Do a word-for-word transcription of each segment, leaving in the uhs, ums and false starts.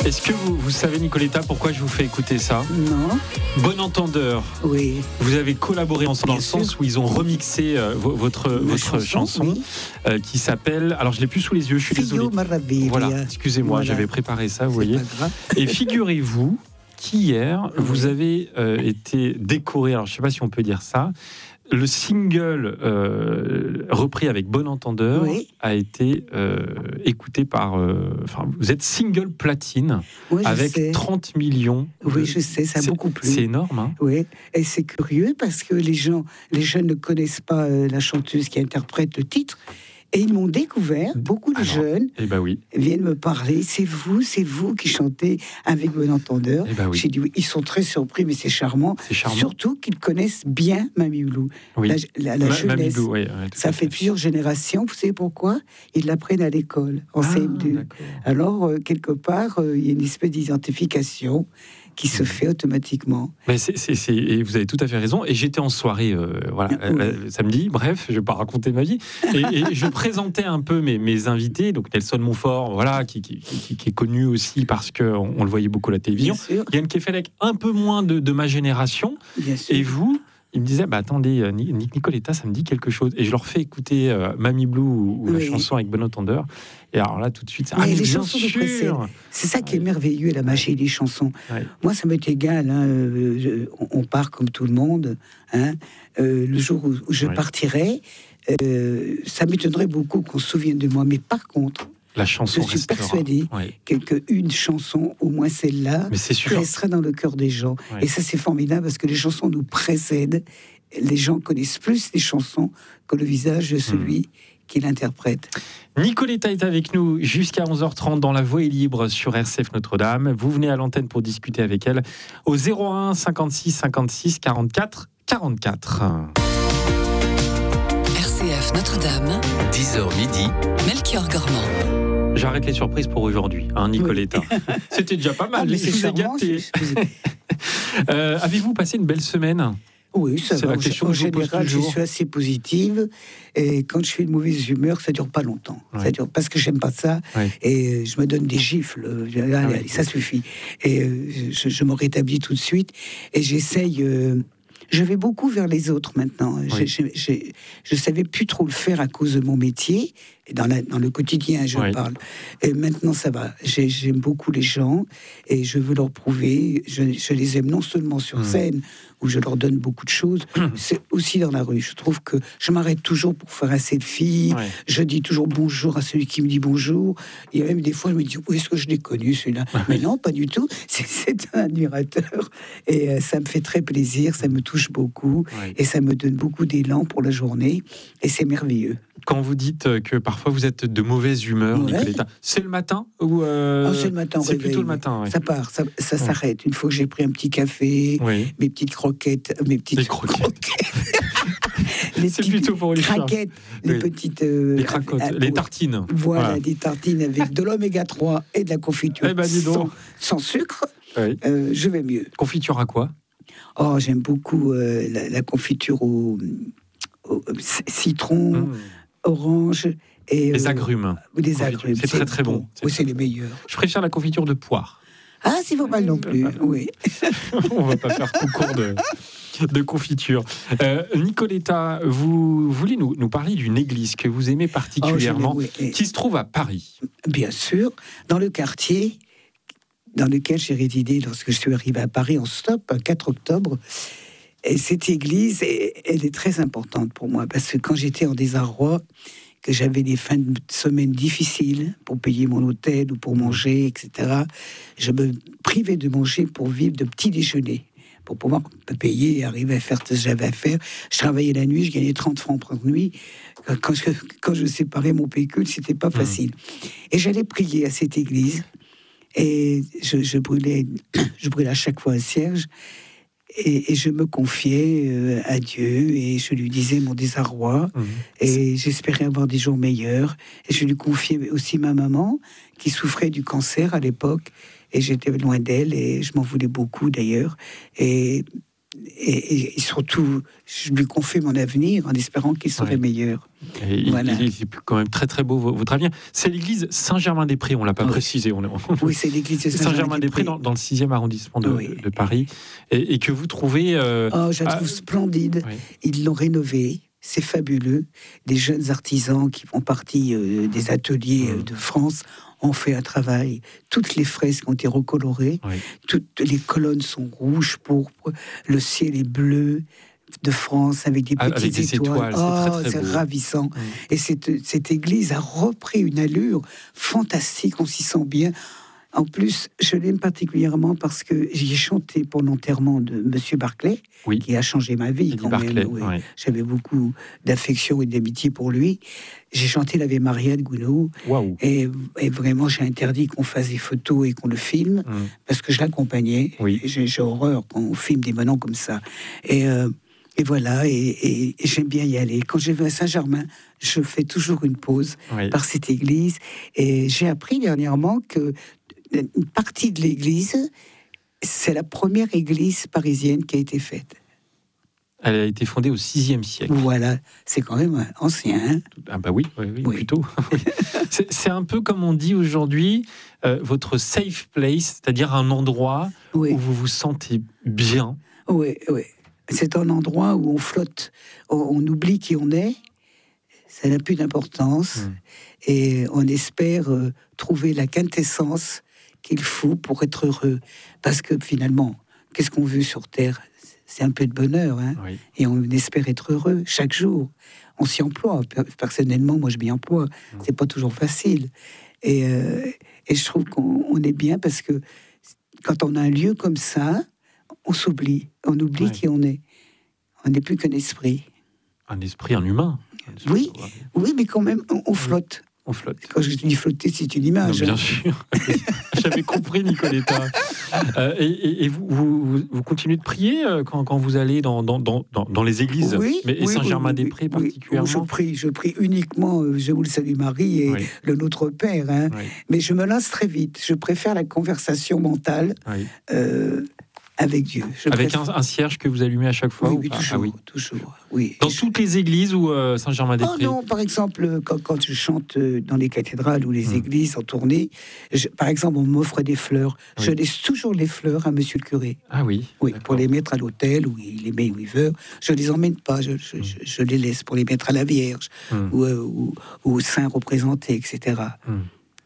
Est-ce que vous, vous savez, Nicoletta, pourquoi je vous fais écouter ça ? Non. Bon entendeur. Oui. Vous avez collaboré ensemble dans le Bien sens sûr. où ils ont remixé euh, vo- votre, votre chanson, chanson, oui. euh, qui s'appelle. Alors, je l'ai plus sous les yeux, je suis Fio désolé. Maraviglia. Voilà, excusez-moi, Voilà. j'avais préparé ça, vous C'est voyez. pas grave. Et figurez-vous qu'hier, Oui. vous avez euh, été décoré, alors je ne sais pas si on peut dire ça, le single euh, repris avec Bon Entendeur Oui. a été euh, écouté par... euh, Enfin, vous êtes single platine Oui, je avec sais. trente millions. Oui, de- je sais, ça a C'est- beaucoup plu. C'est énorme, hein. Oui, et c'est curieux parce que les gens, les jeunes ne connaissent pas euh, la chanteuse qui interprète le titre. Et ils m'ont découvert, beaucoup de Alors, jeunes Eh ben oui. viennent me parler. C'est vous, c'est vous qui chantez avec Bon Entendeur. Eh ben oui. J'ai dit oui, ils sont très surpris, mais c'est charmant. C'est charmant. Surtout qu'ils connaissent bien Mamie Lou. Oui. La, la, la Ma- jeunesse. Mamie Lou, ouais, ouais, tout Ça à fait plusieurs générations. Vous savez pourquoi ? Ils l'apprennent à l'école, en Ah, C M deux. d'accord. Alors, euh, quelque part, euh, il y a une espèce d'identification qui se fait automatiquement. Mais c'est, c'est, c'est- et vous avez tout à fait raison. Et j'étais en soirée, euh, voilà, Oui. euh, samedi. Bref, je vais pas raconter ma vie. Et, et je présentais un peu mes, mes invités. Donc Nelson Montfort, voilà, qui, qui, qui, qui est connu aussi parce que on, on le voyait beaucoup à la télévision. Bien sûr, Yann Kefelec, un peu moins de, de ma génération. bien sûr. Et vous, il me disait, bah attendez, euh, Ni- Ni- Nicoletta, ça me dit quelque chose. Et je leur fais écouter euh, Mamie Blue ou, ou la Oui. chanson avec Bon Entendeur. Et alors là, tout de suite, ça, Mais ah, mais les bien chansons de sûr. précèdent. C'est ça qui est Ouais. merveilleux, la magie des chansons. Ouais. Moi, ça m'est égal. Hein, euh, je- on- on part comme tout le monde. Hein, euh, le jour où, où je Ouais. partirai, euh, ça m'étonnerait beaucoup qu'on se souvienne de moi. Mais par contre, La chanson je suis restera. persuadée Ouais. que, que une chanson, au moins celle-là, Mais c'est sûr. restera dans le cœur des gens. Ouais. Et ça, c'est formidable parce que les chansons nous précèdent. Les gens connaissent plus les chansons que le visage de celui Hmm. qui l'interprète. Nicoletta est avec nous jusqu'à onze heures trente dans La Voix est libre sur R C F Notre-Dame. Vous venez à l'antenne pour discuter avec elle au zéro un cinquante-six cinquante-six quarante-quatre quarante-quatre. R C F Notre-Dame, dix heures midi, Melchior Gormand. J'arrête les surprises pour aujourd'hui, hein, Nicoletta. C'était déjà pas mal, Ah, mais je c'est vous ai charmant, gâté. je- je- Euh, avez-vous passé une belle semaine ? Oui, ça C'est va. la question En que je vous pose général, je toujours. suis assez positive. Et quand je suis de mauvaise humeur, ça dure pas longtemps. Ouais. Ça dure parce que j'aime pas ça. Ouais. Et euh, je me donne des gifles. Allez, Ah ouais. allez, ça suffit. Et euh, je, je me rétablis tout de suite. Et j'essaye. euh, je vais beaucoup vers les autres maintenant. Oui. J'ai- j'ai- j'ai- je savais plus trop le faire à cause de mon métier. Et dans, la- dans le quotidien, je Oui. parle. Et maintenant, ça va. J'ai- J'aime beaucoup les gens et je veux leur prouver. Je, je les aime non seulement sur Mm. scène, où je leur donne beaucoup de choses, c'est aussi dans la rue. Je trouve que je m'arrête toujours pour faire un selfie. Ouais. Je dis toujours bonjour à celui qui me dit bonjour. Il y a même des fois, je me dis, où est-ce que je l'ai connu, celui-là ? Mais non, pas du tout. C'est- C'est un admirateur. Et euh, ça me fait très plaisir, ça me touche beaucoup. Ouais. Et ça me donne beaucoup d'élan pour la journée. Et c'est merveilleux. Quand vous dites que parfois vous êtes de mauvaise humeur, Ouais. Nicoletta, c'est le matin ou euh, Ah, c'est le matin au C'est réveil, plutôt le oui. matin. Ouais. Ça part, ça, ça Ouais. s'arrête. Une fois que j'ai pris un petit café, Oui. mes petites croquettes, mes petites Les croquettes. les C'est petites plutôt pour les chiens. craquettes, les Oui. petites euh, Les cracottes, ah, les oui. tartines. Voilà, des tartines avec de l'oméga trois et de la confiture Eh ben, dis donc. sans, sans sucre. Oui. Euh, je vais mieux. Confiture à quoi ? Oh, j'aime beaucoup euh, la, la confiture au, au c- citron, Mmh. orange et Les euh, agrumes. ou des Confiture. agrumes. C'est très, très bon. C'est Oui, très c'est les meilleurs. Je préfère la confiture de poire. Ah, c'est pas mal non plus. Oui. On va pas faire concours de, de confiture. Euh, Nicoletta, vous voulez nous, nous parler d'une église que vous aimez Oh, particulièrement, j'aime, oui. Et- qui se trouve à Paris. Bien sûr, dans le quartier dans lequel j'ai résidé lorsque je suis arrivé à Paris en stop, le quatre octobre. Et cette église, elle est très importante pour moi, parce que quand j'étais en désarroi, que j'avais des fins de semaine difficiles pour payer mon hôtel ou pour manger, et cetera, je me privais de manger pour vivre de petits déjeuners, pour pouvoir payer et arriver à faire ce que j'avais à faire. Je travaillais la nuit, je gagnais trente francs par nuit. Quand je, quand je séparais mon pécule, c'était pas facile. Et j'allais prier à cette église, et je, je brûlais, je brûlais à chaque fois un cierge. Et, et je me confiais euh, à Dieu et je lui disais mon désarroi Mmh. et j'espérais avoir des jours meilleurs. Et je lui confiais aussi ma maman qui souffrait du cancer à l'époque et j'étais loin d'elle et je m'en voulais beaucoup d'ailleurs. Et et, et surtout, je lui confie mon avenir en espérant qu'il serait Ouais. meilleur. Et Voilà. il, il est quand même très très beau votre avenir. C'est l'église Saint-Germain-des-Prés, on l'a pas Oui. précisé. On est... Oui, c'est l'église de Saint-Germain-des-Prés dans, dans le sixième arrondissement de, Oui. de Paris, et, et que vous trouvez. Euh, Oh, je la ah, trouve splendide. oui. Ils l'ont rénové. C'est fabuleux. Des jeunes artisans qui font partie euh, des ateliers euh, Mmh. de France ont fait un travail. Toutes les fresques ont été recolorées. Oui. Toutes les colonnes sont rouges, pourpres. Le ciel est bleu de France avec des Ah, petites avec des étoiles. étoiles, c'est Oh, très, très c'est beau. ravissant. Mmh. Et cette, cette église a repris une allure fantastique. On s'y sent bien. En plus, je l'aime particulièrement parce que j'y ai chanté pour l'enterrement de Monsieur Barclay, Oui. qui a changé ma vie Eddie quand Barclay, même. oui. ouais. J'avais beaucoup d'affection et d'amitié pour lui. J'ai chanté l'Ave Maria de Gounod Waouh. et, et vraiment j'ai interdit qu'on fasse des photos et qu'on le filme Mmh. parce que je l'accompagnais. Oui. Et J'ai, j'ai horreur quand on filme des menons comme ça. Et, euh, et voilà, et, et- et j'aime bien y aller. Quand je vais à Saint-Germain, je fais toujours une pause Oui. par cette église. Et j'ai appris dernièrement que une partie de l'église, c'est la première église parisienne qui a été faite. Elle a été fondée au sixième siècle. Voilà, c'est quand même ancien. Hein. Ah bah oui, oui, oui, Oui. plutôt. Oui. c'est, c'est un peu comme on dit aujourd'hui, euh, votre safe place, c'est-à-dire un endroit Oui, où vous vous sentez bien. oui, oui. C'est un endroit où on flotte, on, on oublie qui on est, ça n'a plus d'importance, Mm. et on espère euh, trouver la quintessence qu'il faut pour être heureux. Parce que finalement, qu'est-ce qu'on veut sur Terre ? C'est un peu de bonheur, hein, Oui. et on espère être heureux chaque jour. On s'y emploie. Personnellement, moi, je m'y emploie. Mm. C'est pas toujours facile. Et, euh, et je trouve qu'on on est bien parce que quand on a un lieu comme ça, on s'oublie. On oublie Ouais. qui on est. On n'est plus qu'un esprit. Un esprit, un humain. Oui. Oui, mais quand même, on, on flotte. On flotte. Quand je dis flotter, c'est une Non, image. bien hein. sûr. J'avais compris, Nicoletta. Euh, et et- et vous, vous, vous continuez de prier euh, quand, quand vous allez dans, dans, dans, dans- dans les églises, Oui, mais, et oui, Saint-Germain-des-Prés oui, oui, oui. particulièrement. Je prie, je prie uniquement, euh, je vous le salue Marie et Oui. le Notre Père. Hein. Oui, Mais je me lasse très vite. Je préfère la conversation mentale oui. euh, avec Dieu. Je Avec préfère- un, un cierge que vous allumez à chaque fois Oui, ou oui, pas toujours, Ah oui. toujours. Oui. Dans Je- toutes les églises ou euh, Oh Saint-Germain-des-Prés non, par exemple, quand, quand je chante euh, dans les cathédrales ou les Hmm. églises en tournée, je- par exemple, on m'offre des fleurs. Je Oui. laisse toujours les fleurs à monsieur le curé. Ah oui. Oui, d'accord. pour les mettre à l'hôtel où il les met où il veut. Je les emmène pas, je, je- je- je les laisse pour les mettre à la Vierge Hmm. ou, euh, ou, ou aux saints représentés, et cetera. Hmm.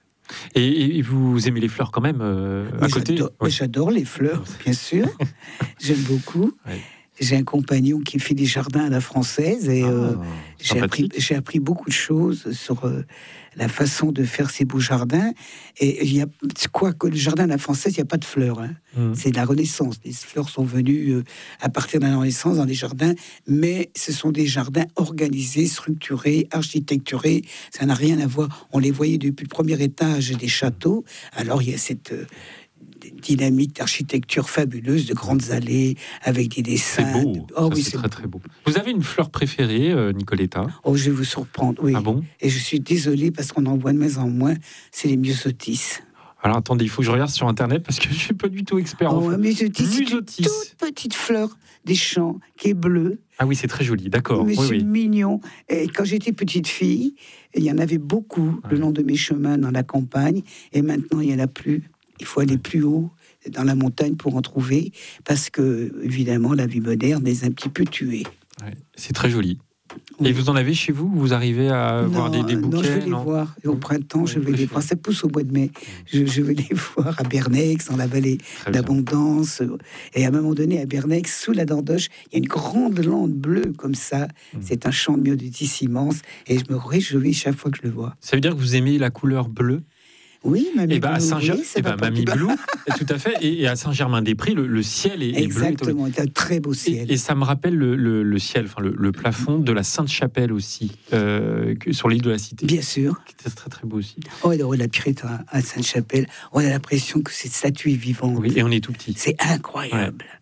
Et, et vous aimez les fleurs quand même euh, à Mais côté j'adore, Oui. mais j'adore les fleurs, bien sûr. J'aime beaucoup. Oui. J'ai un compagnon qui fait des jardins à la française et euh, Ah, j'ai appris, sympathique. j'ai appris beaucoup de choses sur euh, la façon de faire ces beaux jardins. Et il y a quoi que le jardin à la française, il n'y a pas de fleurs. Hein. Hmm. C'est de la Renaissance. Les fleurs sont venues euh, à partir de la Renaissance dans les jardins, mais ce sont des jardins organisés, structurés, architecturés. Ça n'a rien à voir. On les voyait depuis le premier étage des châteaux. Alors il y a cette euh, dynamique d'architecture fabuleuse, de grandes allées avec des C'est dessins. beau. de- Ça, Oh oui, c'est c'est très très beau. Vous avez une fleur préférée, euh, Nicoletta Oh, je vais vous surprendre, oui. Ah bon Et je suis désolée parce qu'on en voit de moins en moins. C'est les myosotis. Alors attendez, il faut que je regarde sur internet parce que je suis pas du tout expert en Oh, un fleurs. myosotis, c'est une Myosotis. toute petite fleur des champs qui est bleue. Ah oui, c'est très joli, d'accord. Mais Oui, c'est oui. mignon. Et quand j'étais petite fille, il y en avait beaucoup le Ouais. long de mes chemins dans la campagne. Et maintenant, il n'y en a plus. Il faut aller plus haut dans la montagne pour en trouver. Parce que, évidemment, la vie moderne les a un petit peu tués. Ouais, c'est très joli. Oui. Et vous en avez chez vous Vous arrivez à voir des, des bouquets non, je vais les non voir. Au printemps, je Oui, vais les préférez. voir. Ça pousse au mois de mai. Je, je vais les voir à Bernex, dans la vallée Très bien. d'Abondance. Et à un moment donné, à Bernex, sous la Dordoche, il y a une grande lande bleue comme ça. Mm. C'est un champ de myosotis immense. Et je me réjouis chaque fois que je le vois. Ça veut dire que vous aimez la couleur bleue Oui, Mamie Et bien à Blue, Saint-Germain, oui, ça eh va ben, pas Mamie plus bas. Blue, tout à fait. Et, et à Saint-Germain-des-Prés, le, le ciel est, est bleu. Exactement, c'est un très beau Et, ciel. et ça me rappelle le, le- le ciel, enfin le, le plafond de la Sainte-Chapelle aussi, euh, que- sur l'île de la Cité. Bien sûr. Qui était très très beau aussi. Oh, et la Pirette à, à Sainte-Chapelle, on a l'impression que cette statue est vivante. Oui, et on est tout petit. C'est incroyable.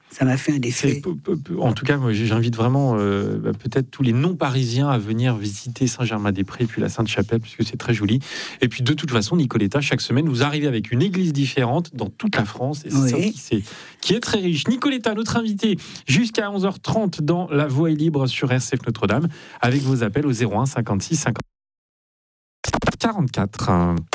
Ça m'a fait un effet. En tout cas, moi, j'invite vraiment euh, bah, peut-être tous les non-parisiens à venir visiter Saint-Germain-des-Prés puis la Sainte-Chapelle, puisque c'est très joli. Et puis de toute façon, Nicoletta, chaque semaine, vous arrivez avec une église différente dans toute la France. Et c'est Oui. ça qui, c'est, qui est très riche. Nicoletta, notre invitée, jusqu'à onze heures trente dans La Voix est libre sur R C F Notre-Dame, avec vos appels au zéro un cinquante-six cinquante quarante-quatre.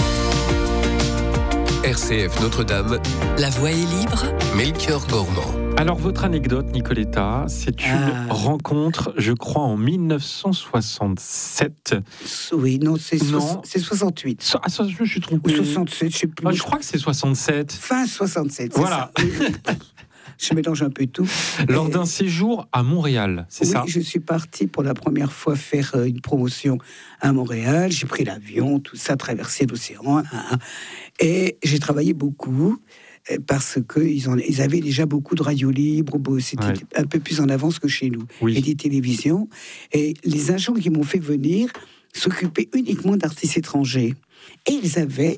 R C F Notre-Dame, La Voix est libre. Melchior Gormand. Alors, votre anecdote, Nicoletta, c'est une Ah. rencontre, je crois, en mille neuf cent soixante-sept. Oui, non, c'est, Non. soix- c'est soixante-huit. So- Ah, ça, je me suis Ou trompé. soixante-sept, je sais plus. Ah, je crois que c'est soixante-sept. Fin soixante-sept, c'est Voilà. ça. Oui, oui. Je mélange un peu tout. Lors Et- d'un séjour à Montréal, c'est oui, ça? je suis partie pour la première fois faire euh, une promotion à Montréal. J'ai pris l'avion, tout ça, traversé l'océan. Hein, hein. Et j'ai travaillé beaucoup euh, parce qu'ils ont- ils avaient déjà beaucoup de radios libres. Bon, c'était Ouais. un peu plus en avance que chez nous. Oui. Et des télévisions. Et les agents qui m'ont fait venir s'occupaient uniquement d'artistes étrangers. Et ils avaient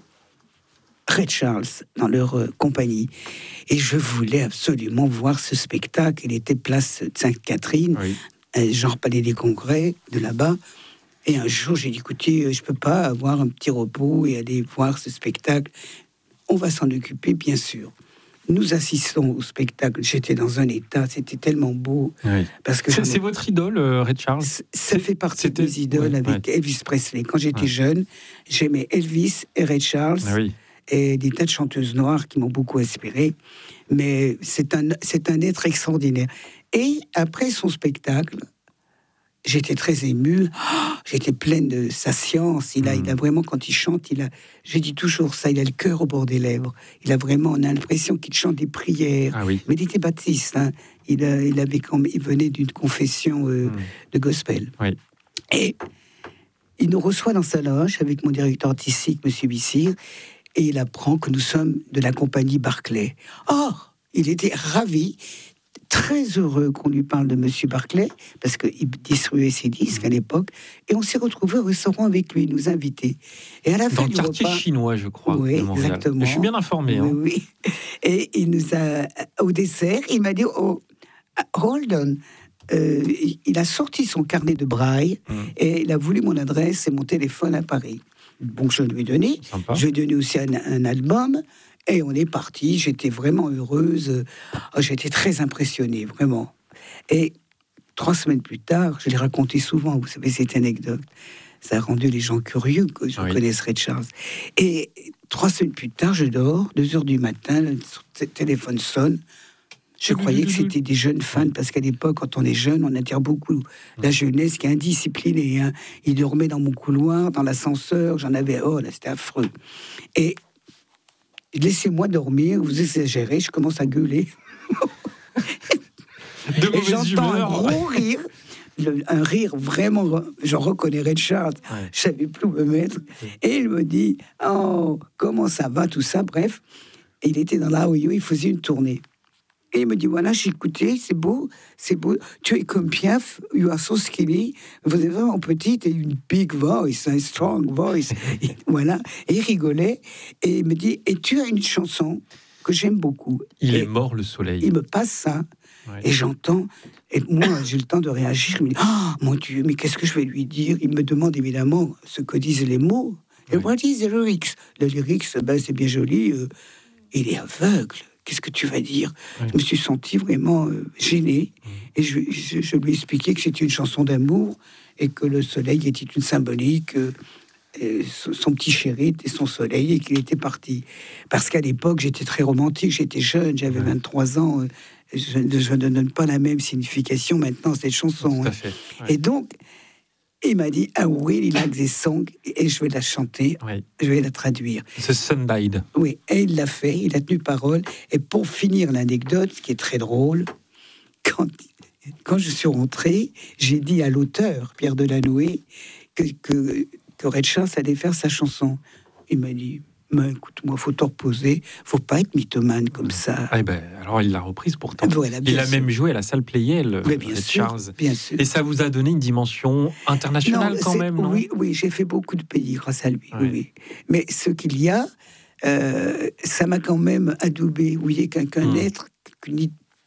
Ray Charles dans leur euh, compagnie. Et je voulais absolument voir ce spectacle. Il était place Sainte-Catherine, Oui. euh, genre Palais des Congrès, de là-bas. Et un jour, j'ai dit, écoutez, euh, je peux pas avoir un petit repos et aller voir ce spectacle. On va s'en occuper, bien sûr. Nous assistons au spectacle. J'étais dans un état, c'était tellement beau. Oui. Parce que C'est, j'en ai- c'est votre idole, euh, Ray Charles? C- ça fait partie de c'était- mes idoles ouais, avec Elvis Presley. Quand j'étais Ouais. jeune, j'aimais Elvis et Ray Charles. Ah oui. Et des tas de chanteuses noires qui m'ont beaucoup inspiré. Mais c'est un, c'est un être extraordinaire. Et après son spectacle, j'étais très émue. Oh, j'étais pleine de sa science. Il a, Mm. il a vraiment, quand il chante, il a, je dis toujours ça, il a le cœur au bord des lèvres. Il a vraiment, on a l'impression qu'il chante des prières. Ah oui. Mais il était baptiste. Hein. Il, a- il, avait, quand même- il venait d'une confession euh, Mm. de gospel. Oui. Et il nous reçoit dans sa loge avec mon directeur artistique, M. Bissir, et il apprend que nous sommes de la compagnie Barclay. Or, il était ravi, très heureux qu'on lui parle de M. Barclay, parce qu'il distribuait ses disques à l'époque, et on s'est retrouvés au restaurant avec lui, il nous invitait. Et à la Dans fin le du quartier repas, chinois, je crois, Oui, de Montréal. exactement. Je suis bien informé. oui, hein. oui. Et il nous a, au dessert, il m'a dit, oh, hold on. Euh, il- il a sorti son carnet de braille Mm. et il a voulu mon adresse et mon téléphone à Paris. Donc je lui ai donné. Sympa. Je lui ai donné aussi un, un album et on est parti. J'étais vraiment heureuse. Oh, j'étais très impressionnée, vraiment. Et trois semaines plus tard, je l'ai raconté souvent, vous savez, cette anecdote. Ça a rendu les gens curieux que je Oui. connaisse Ray Charles. Et trois semaines plus tard, je dors, deux heures du matin, le t- téléphone sonne. Je croyais que c'était des jeunes fans, parce qu'à l'époque, quand on est jeune, on attire beaucoup la jeunesse qui est indisciplinée. Hein. Ils dormaient dans mon couloir, dans l'ascenseur, j'en avais, oh là, c'était affreux. Et laissez-moi dormir, vous exagérez, je commence à gueuler. De Et mauvaise j'entends un humeur. gros rire, le- un rire vraiment, je reconnais Ray Charles, Ouais. je savais plus où me mettre. Et il me dit, oh, comment ça va, tout ça, bref. Et il était dans la Ohio, il faisait une tournée. Et il me dit, voilà, j'ai écouté, c'est beau, c'est beau. Tu es comme Piaf, you are so skinny. Vous êtes vraiment petite et une big voice, un strong voice. Et voilà. Et il rigolait. Et il me dit, et tu as une chanson que j'aime beaucoup. Il Et est mort, le soleil. il me passe ça. Ouais. Et j'entends, et moi, j'ai le temps de réagir. Je me dis, ah, mon Dieu, mais qu'est-ce que je vais lui dire? Il me demande évidemment ce que disent les mots. Et Oui. what is the lyrics? Le lyrics, ben, c'est bien joli. euh, il est aveugle. Qu'est-ce que tu vas dire? Oui. Je me suis senti vraiment euh, gêné. Et je, je- je lui ai expliqué que c'était une chanson d'amour et que le soleil était une symbolique. euh, et son son petit chéri était son soleil et qu'il était parti. Parce qu'à l'époque, j'étais très romantique, j'étais jeune, j'avais Ouais. vingt-trois ans. euh, Je, ne- je ne donne pas la même signification maintenant, cette chanson. Tout à hein. fait. Ouais. Et donc, il m'a dit, ah oui, il a des songs, et je vais la chanter, Ouais. je vais la traduire. C'est Sun Died. Oui, et il l'a fait, il a tenu parole. Et pour finir l'anecdote, ce qui est très drôle, quand, quand je suis rentré, j'ai dit à l'auteur, Pierre Delanoë, que, que, que Ray Charles allait faire sa chanson. Il m'a dit, mais écoute-moi, faut te reposer, faut pas être mythomane comme ça. Ah, eh ben, alors, il l'a reprise pourtant. Voilà, Il bien a sûr. même joué à la salle Playel, Mais bien Ray sûr, Charles. bien sûr. Et ça vous a donné une dimension internationale quand c'est- même, non? Oui, oui, j'ai fait beaucoup de pays grâce à lui. Ouais. Oui, oui. Mais ce qu'il y a, euh, ça m'a quand même adoubé. Vous voyez, qu'un qu'un Mm. être, qu'une-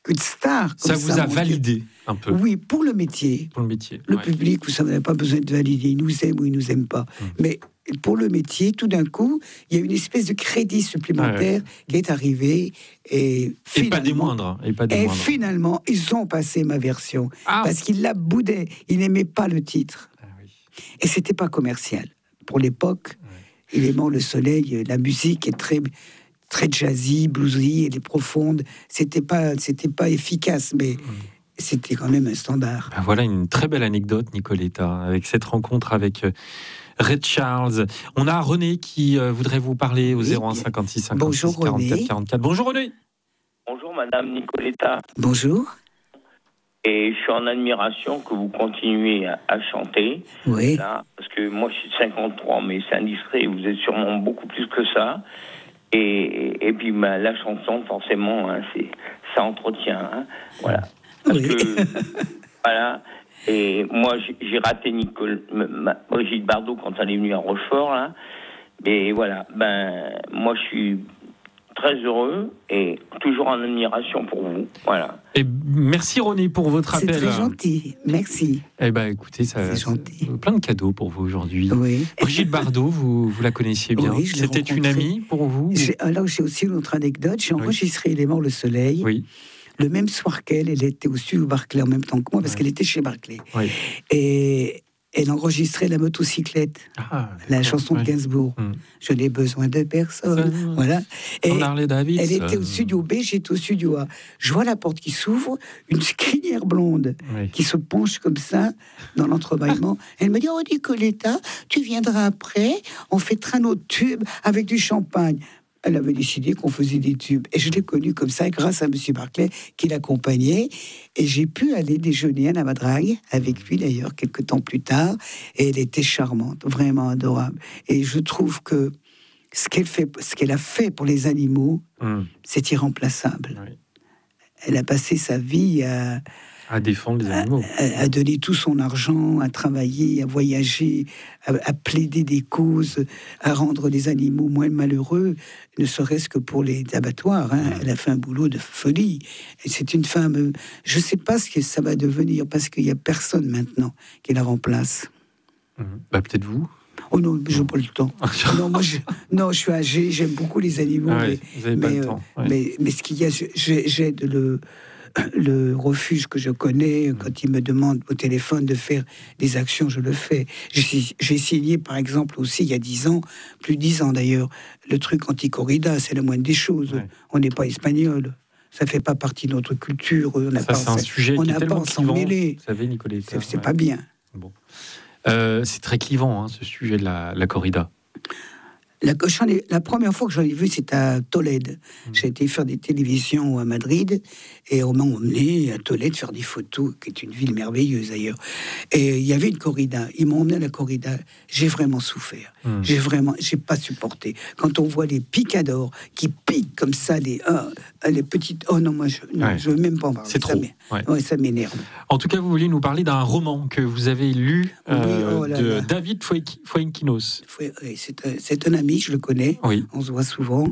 qu'une star. Comme ça vous ça, a mon validé Dieu. un peu Oui, pour le métier. pour le métier. Le Ouais. public, vous savez, n'a pas besoin de valider. Il nous aime ou il nous aime pas. Mmh. Mais pour le métier, tout d'un coup, il y a une espèce de crédit supplémentaire Ouais. qui est arrivé. Et, Et pas des finalement- moindres. hein, Et pas des Et moindres. finalement, ils ont passé ma version. Ah. Parce qu'ils la boudaient. Ils n'aimaient pas le titre. Ah oui. Et c'était pas commercial. Pour l'époque, il aimant le soleil, la musique est très, très jazzy, bluesy, elle est profonde. C'était pas, c'était pas efficace, mais c'était quand même un standard. Ben voilà une très belle anecdote, Nicoletta, avec cette rencontre avec euh, Ray Charles. On a René qui euh, voudrait vous parler au Oui. zéro un cinquante-six cinquante-six Bonjour, René. quarante-quatre quarante-quatre. Bonjour René. Bonjour Madame Nicoletta, Bonjour. et je suis en admiration que vous continuez à, à chanter, Oui. là, parce que moi je suis de cinquante-trois, mais c'est indiscret, vous êtes sûrement beaucoup plus que ça, et, et puis bah, la chanson forcément, hein, c'est, ça entretient, hein, voilà. Parce Oui. que, voilà, et moi j'ai, j'ai raté Nicole, ma, Brigitte Bardot quand elle est venue à Rochefort, là, mais voilà, ben moi je suis très heureux et toujours en admiration pour vous. Voilà. Et merci René pour votre C'est appel. très gentil. Merci. Eh ben écoutez, ça, C'est gentil. plein de cadeaux pour vous aujourd'hui. Oui. Brigitte Bardot, vous, vous la connaissiez bien. Oui, je l'ai C'était une rencontrée. amie pour vous ou- J'ai- alors, j'ai aussi une autre anecdote. J'ai Oui. enregistré Il est mort le soleil. Oui, Le même soir qu'elle, elle était au studio Barclay en même temps que moi, parce Ouais. qu'elle était chez Barclay. oui. Et elle enregistrait la motocyclette, Ah, la d'accord, chanson de ouais. Gainsbourg. Mm. Je n'ai besoin de personne. Personne. Voilà. Et En Harley Davidson. elle était au studio B, j'étais au studio A. Je vois la porte qui s'ouvre, une crinière blonde Oui. qui se penche comme ça dans l'entrebâillement. Elle me dit, oh Nicoletta, tu viendras après, on fêtera notre tube avec du champagne. Elle avait décidé qu'on faisait des tubes. Et je l'ai connue comme ça grâce à M. Barclay qui l'accompagnait. Et j'ai pu aller déjeuner à la Madrague, avec lui d'ailleurs, quelques temps plus tard. Et elle était charmante, vraiment adorable. Et je trouve que ce qu'elle fait, ce qu'elle a fait pour les animaux, Mm. c'est irremplaçable. Oui. Elle a passé sa vie à, À défendre les animaux. à, à donner tout son argent, à travailler, à voyager, à, à plaider des causes, à rendre les animaux moins malheureux, ne serait-ce que pour les abattoirs. Hein. Elle a fait un boulot de folie. Et c'est une femme... euh, Je ne sais pas ce que ça va devenir, parce qu'il n'y a personne maintenant qui la remplace. Mm. Bah, peut-être vous. Oh non, je n'ai pas le temps. Non, moi, je, non, je suis âgé, j'aime beaucoup les animaux, Ah ouais, mais, vous n'avez pas mais, le euh, temps. Ouais. mais, mais ce qu'il y a, je- j'ai- j'aide le, le refuge que je connais. Quand il me demande au téléphone de faire des actions, je le fais. J'ai j'ai signé, par exemple, aussi, il y a dix ans, plus de dix ans d'ailleurs, le truc anti-corrida, c'est la moindre des choses. Ouais. On n'est pas espagnol. Ça fait pas partie de notre culture. On n'a Ça, pas c'est un en- sujet on qui est n'a pas tellement à s'en clivant. mêler. Vous savez, Nicoletta. C'est c'est ouais. pas bien. Bon. Euh, c'est très clivant, hein, ce sujet de la, la corrida. La, j'en ai- la première fois que j'en ai vu, c'était à Tolède. Mmh. J'ai été faire des télévisions à Madrid et on m'a emmené à Tolède faire des photos, qui est une ville merveilleuse d'ailleurs. Et il y avait une corrida. Ils m'ont emmené à la corrida. J'ai vraiment souffert. Mmh. J'ai vraiment, j'ai pas supporté. Quand on voit les picadors qui piquent comme ça, les, ah, les petites. Oh non, moi, je ne Ouais. veux même pas en parler. C'est Ça trop. m'é- Ouais. ouais, ça m'énerve. En tout cas, vous vouliez nous parler d'un roman que vous avez lu Oui, euh, oh là de là. David Fuenqui- Fuenquinos. Faut- ouais, C'est un, c'est un ami, je le connais. Oui. On se voit souvent.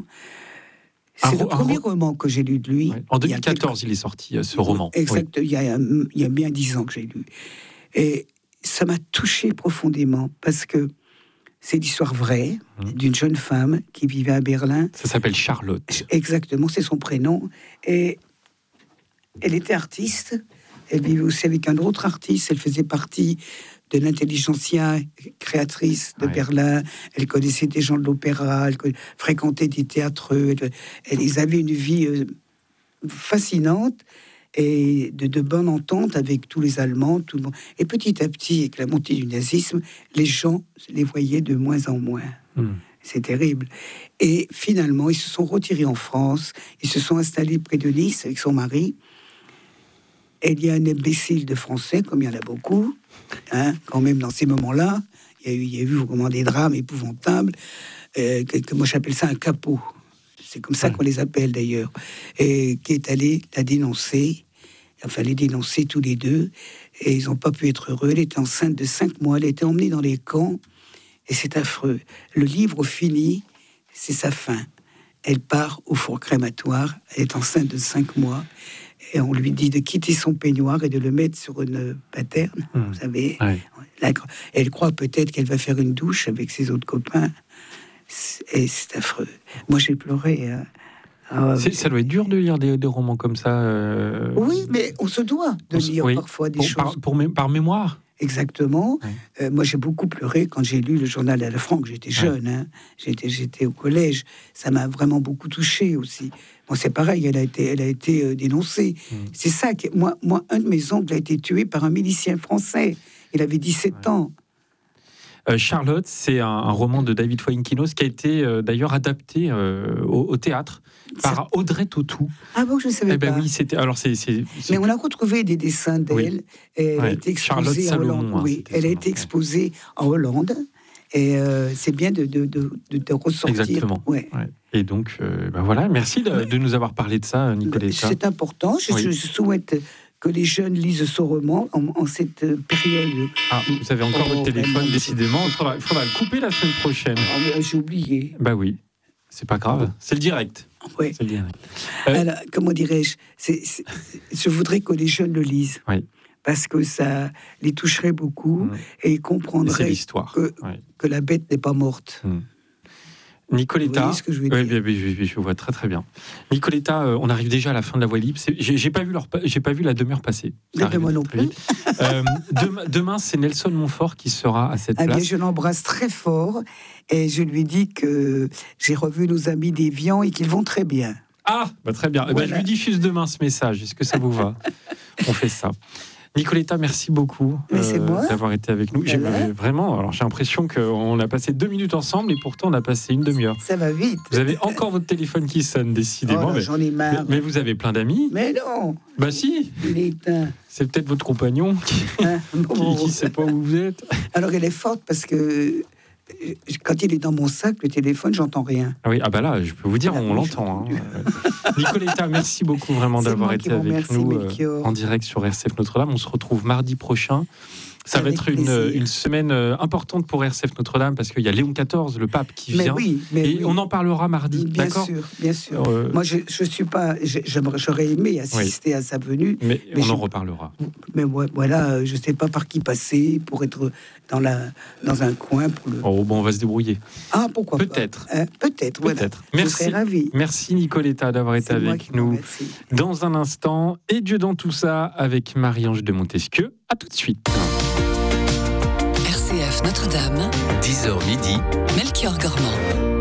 Un C'est ro- le un premier ro- roman que j'ai lu de lui. Ouais. En Il y a quelques- deux mille quatorze, il est sorti, euh, ce roman. Oui. Exact, il, y a, il y a bien dix ans que j'ai lu. Et ça m'a touché profondément parce que c'est l'histoire vraie Mmh. d'une jeune femme qui vivait à Berlin. Ça s'appelle Charlotte. Exactement, c'est son prénom. Et elle était artiste. Elle vivait aussi avec un autre artiste. Elle faisait partie de l'intelligentsia créatrice de Ouais. Berlin. Elle connaissait des gens de l'opéra. Elle conna- fréquentait des théâtreux. Elle, elle- ils avaient une vie euh, fascinante et de, de bonne entente avec tous les Allemands. Tout le monde. Et petit à petit, avec la montée du nazisme, les gens les voyaient de moins en moins. Mmh. C'est terrible. Et finalement, ils se sont retirés en France. Ils se sont installés près de Nice avec son mari. Et il y a un imbécile de Français, comme il y en a beaucoup, hein, quand même dans ces moments-là. Il y a eu, il y a eu vraiment des drames épouvantables, euh, que, que moi j'appelle ça un capot. C'est comme ça Ouais. qu'on les appelle d'ailleurs. Et qui est allé la dénoncer. Enfin, les dénoncer tous les deux. Et ils n'ont pas pu être heureux. Elle était enceinte de cinq mois. Elle a été emmenée dans les camps. Et c'est affreux. Le livre finit, c'est sa fin. Elle part au four crématoire. Elle est enceinte de cinq mois. et on lui dit de quitter son peignoir et de le mettre sur une paterne, mmh. vous savez. Ouais. Là, elle croit peut-être qu'elle va faire une douche avec ses autres copains. Et c'est affreux. Moi, j'ai pleuré. Hein. Ah, c'est, ça doit être dur de lire des, des romans comme ça. Euh... Oui, mais on se doit de on lire oui. parfois des pour, choses. Par, pour mé- par mémoire. Exactement. Ouais. Euh, moi, j'ai beaucoup pleuré quand j'ai lu le journal à la Franck. J'étais jeune, ouais. hein. j'étais, j'étais au collège. Ça m'a vraiment beaucoup touchée aussi. Bon, c'est pareil, elle a été, elle a été euh, dénoncée. Mmh. C'est ça que moi, moi, un de mes oncles a été tué par un milicien français. Il avait dix-sept ouais. ans. Euh, Charlotte, c'est un, un roman de David Fuenquinos qui a été euh, d'ailleurs adapté euh, au, au théâtre par ça... Audrey Tautou. Ah bon, je ne savais eh ben pas. Oui, c'était. Alors c'est, c'est, c'est... Mais on a retrouvé des dessins d'elle. Oui. Et elle ouais. a été exposée Charlotte en Salomon, Hollande. Hein, oui, elle a été exposée en Hollande. Et euh, c'est bien de, de, de, de ressortir. Exactement. Ouais. Ouais. Et donc, euh, ben voilà, merci de, de nous avoir parlé de ça, Nicoletta. C'est important. Je, oui. je souhaite que les jeunes lisent ce roman en, en cette période. Ah, vous avez encore oh, votre téléphone, vraiment. Décidément. Il faudra, faudra le couper la semaine prochaine. Ah, j'ai oublié. Bah oui, c'est pas grave. C'est le direct. Oui. C'est le direct. Euh, Alors, comment dirais-je c'est, c'est, Je voudrais que les jeunes le lisent. Oui. Parce que ça les toucherait beaucoup mmh. et ils comprendraient que, oui. que la bête n'est pas morte. Mmh. Nicoletta, vous voyez ce que je veux dire ? Oui, oui, oui, oui, je vois très très bien. Nicoletta, euh, on arrive déjà à la fin de la voie libre. C'est, j'ai, j'ai pas vu leur, j'ai pas vu la demi-heure passer. Moi non plus. euh, demain, demain, c'est Nelson Montfort qui sera à cette ah place. Bien, je l'embrasse très fort et je lui dis que j'ai revu nos amis d'Évian et qu'ils vont très bien. Ah, bah très bien. Voilà. Eh ben, je lui diffuse demain ce message. Est-ce que ça vous va ? On fait ça. Nicoletta, merci beaucoup euh, d'avoir été avec nous. Voilà. J'ai, vraiment, alors j'ai l'impression qu'on a passé deux minutes ensemble et pourtant on a passé une demi-heure. Ça va vite. Vous avez encore votre téléphone qui sonne, décidément. Oh là, mais, j'en ai marre. Mais, mais vous avez plein d'amis. Mais non. Bah si. Il est éteint. C'est peut-être votre compagnon qui hein, bon. qui ne sait pas où vous êtes. Alors elle est forte parce que quand il est dans mon sac, le téléphone, j'entends rien. Ah oui, ah bah là, je peux vous dire, ah, on l'entend. Hein. Nicoletta, merci beaucoup vraiment C'est d'avoir été avec remercie, nous euh, en direct sur R C F Notre-Dame. On se retrouve mardi prochain. Ça avec va être une, une semaine importante pour R C F Notre-Dame parce qu'il y a Léon quatorze, le pape, qui mais vient. Oui, mais et oui. on en parlera mardi. Bien d'accord sûr, bien sûr. Euh... Moi, je, je suis pas. Je, j'aurais aimé assister oui. à sa venue. Mais, mais on je, en reparlera. Mais voilà, je ne sais pas par qui passer pour être dans, la, dans un coin. Pour le... Oh, bon, on va se débrouiller. Ah, pourquoi Peut-être. pas. Euh, peut-être. Voilà. Peut-être. Merci. Je serais ravie. Merci Nicoletta d'avoir été C'est avec nous. Dans un instant, et Dieu dans tout ça avec Marie-Ange de Montesquieu. À tout de suite. R C F Notre-Dame, dix heures midi, Melchior Gormand.